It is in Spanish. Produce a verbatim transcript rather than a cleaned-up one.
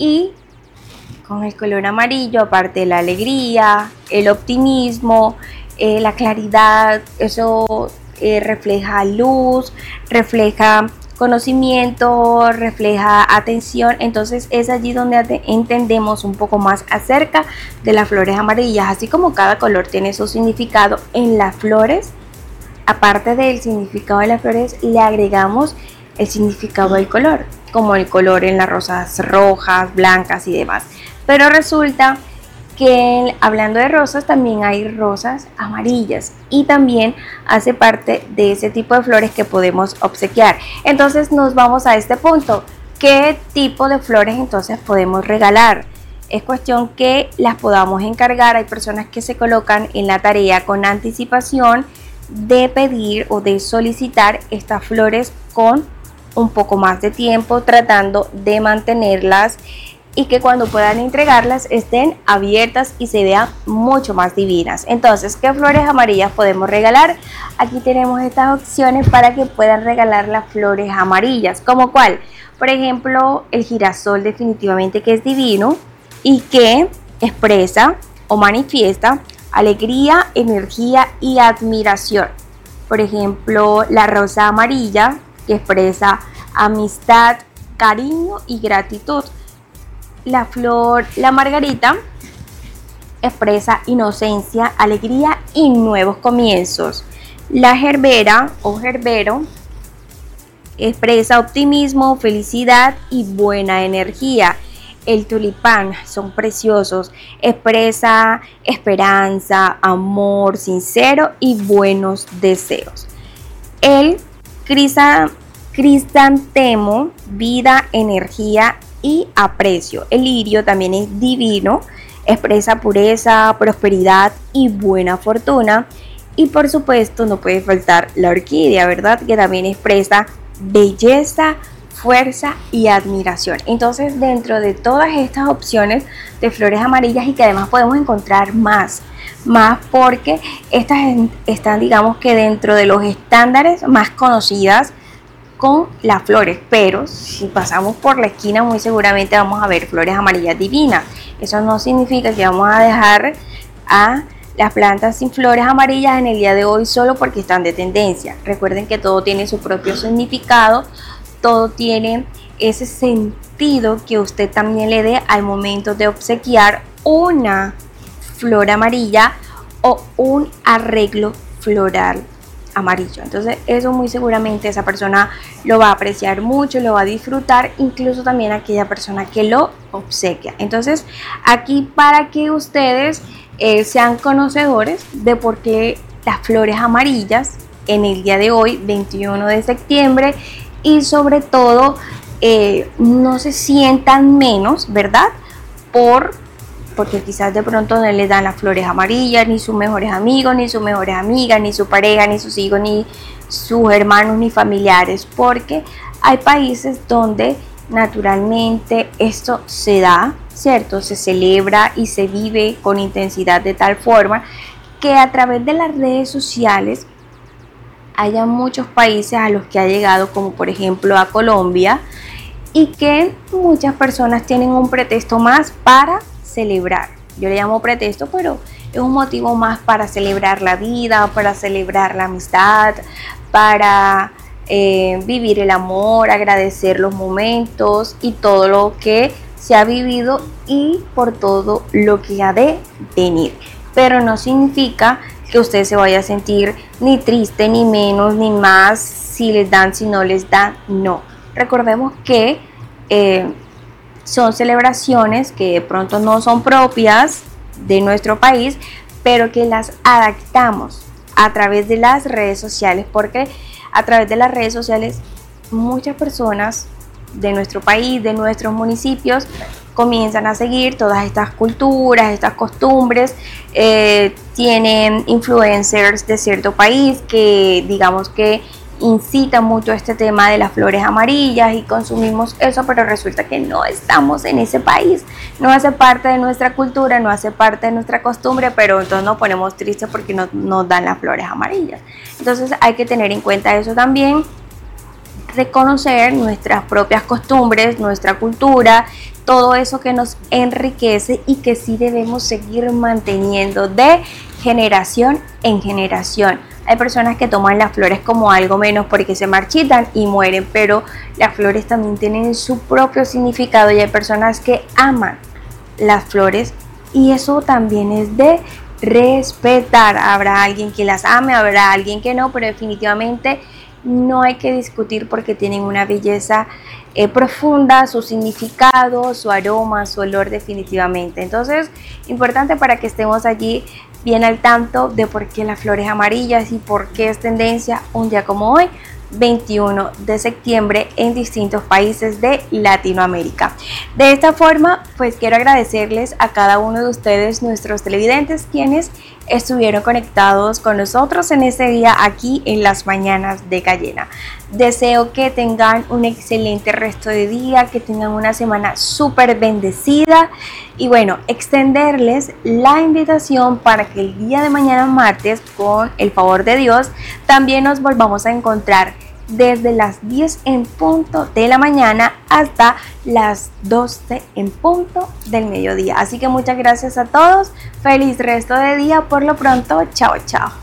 Y con el color amarillo, aparte de la alegría, el optimismo, eh, la claridad, eso eh, refleja luz, refleja conocimiento, refleja atención. Entonces es allí donde entendemos un poco más acerca de las flores amarillas. Así como cada color tiene su significado, en las flores, aparte del significado de las flores, le agregamos el significado del color, como el color en las rosas rojas, blancas y demás. Pero resulta que hablando de rosas, también hay rosas amarillas y también hace parte de ese tipo de flores que podemos obsequiar. Entonces nos vamos a este punto: ¿qué tipo de flores entonces podemos regalar? Es cuestión que las podamos encargar. Hay personas que se colocan en la tarea con anticipación de pedir o de solicitar estas flores con un poco más de tiempo, tratando de mantenerlas y que cuando puedan entregarlas estén abiertas y se vean mucho más divinas. Entonces, ¿qué flores amarillas podemos regalar? Aquí tenemos estas opciones para que puedan regalar las flores amarillas. ¿Como cuál? Por ejemplo, el girasol, definitivamente que es divino y que expresa o manifiesta alegría, energía y admiración. Por ejemplo, la rosa amarilla, que expresa amistad, cariño y gratitud. La flor, la margarita, expresa inocencia, alegría y nuevos comienzos. La gerbera o gerbero expresa optimismo, felicidad y buena energía. El tulipán, son preciosos, expresa esperanza, amor sincero y buenos deseos. El crisa, crisantemo, vida, energía y aprecio. El lirio también es divino, expresa pureza, prosperidad y buena fortuna. Y por supuesto no puede faltar la orquídea, ¿verdad? Que también expresa belleza, fuerza y admiración. Entonces, dentro de todas estas opciones de flores amarillas, y que además podemos encontrar más, más porque estas están, digamos que dentro de los estándares más conocidas con las flores, pero si pasamos por la esquina muy seguramente vamos a ver flores amarillas divinas. Eso no significa que vamos a dejar a las plantas sin flores amarillas en el día de hoy solo porque están de tendencia. Recuerden que todo tiene su propio significado, todo tiene ese sentido que usted también le dé al momento de obsequiar una flor amarilla o un arreglo floral amarillo. Entonces eso muy seguramente esa persona lo va a apreciar mucho, lo va a disfrutar, incluso también aquella persona que lo obsequia. Entonces aquí, para que ustedes eh, sean conocedores de por qué las flores amarillas en el día de hoy, veintiuno de septiembre, y sobre todo eh, no se sientan menos, ¿verdad? Por porque quizás de pronto no les dan las flores amarillas ni sus mejores amigos, ni sus mejores amigas, ni su pareja, ni sus hijos, ni sus hermanos, ni familiares, porque hay países donde naturalmente esto se da, ¿cierto? Se celebra y se vive con intensidad de tal forma que a través de las redes sociales haya muchos países a los que ha llegado, como por ejemplo a Colombia, y que muchas personas tienen un pretexto más para celebrar. Yo le llamo pretexto, pero es un motivo más para celebrar la vida, para celebrar la amistad, para eh, vivir el amor, agradecer los momentos y todo lo que se ha vivido y por todo lo que ha de venir. Pero no significa que usted se vaya a sentir ni triste, ni menos, ni más si les dan, si no les dan, no. Recordemos que eh, son celebraciones que de pronto no son propias de nuestro país, pero que las adaptamos a través de las redes sociales, porque a través de las redes sociales muchas personas de nuestro país, de nuestros municipios, comienzan a seguir todas estas culturas, estas costumbres. Eh, tienen influencers de cierto país que digamos que incita mucho este tema de las flores amarillas y consumimos eso, pero resulta que no estamos en ese país, no hace parte de nuestra cultura, no hace parte de nuestra costumbre, pero entonces nos ponemos tristes porque no nos dan las flores amarillas. Entonces hay que tener en cuenta eso también, reconocer nuestras propias costumbres, nuestra cultura, todo eso que nos enriquece y que sí debemos seguir manteniendo de generación en generación. Hay personas que toman las flores como algo menos porque se marchitan y mueren, pero las flores también tienen su propio significado y hay personas que aman las flores y eso también es de respetar. Habrá alguien que las ame, habrá alguien que no, pero definitivamente no hay que discutir porque tienen una belleza eh, profunda, su significado, su aroma, su olor definitivamente. Entonces, importante para que estemos allí bien al tanto de por qué las flores amarillas y por qué es tendencia un día como hoy, veintiuno de septiembre, en distintos países de Latinoamérica. De esta forma, pues quiero agradecerles a cada uno de ustedes, nuestros televidentes, quienes estuvieron conectados con nosotros en ese día aquí en las mañanas de Cayena. Deseo que tengan un excelente resto de día, que tengan una semana súper bendecida y bueno, extenderles la invitación para que el día de mañana martes, con el favor de Dios, también nos volvamos a encontrar desde las diez en punto de la mañana hasta las doce en punto del mediodía. Así que muchas gracias a todos, feliz resto de día, por lo pronto, chao chao.